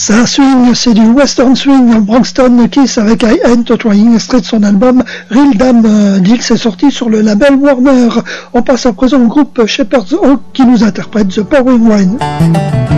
Ça swing, c'est du western swing. Branxton Kiss avec I Ain't Trying, extrait de son album Real Damn Deal, c'est sorti sur le label Warner. On passe à présent au groupe Shepherd's Oak qui nous interprète The Pouring Wine.